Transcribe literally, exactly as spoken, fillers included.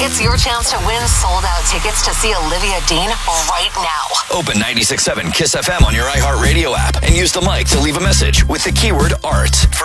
It's your chance to win sold-out tickets to see Olivia Dean right now. Open ninety-six point seven KISS F M on your iHeartRadio app and use the mic to leave a message with the keyword ART. For